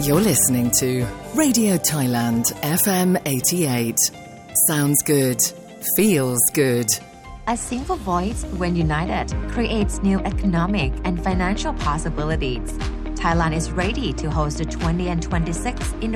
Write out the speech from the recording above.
You're listening to Radio Thailand FM 88. Sounds good. Feels good. A single voice, when united, creates new economic and financial possibilities. Thailand is ready to host the 2026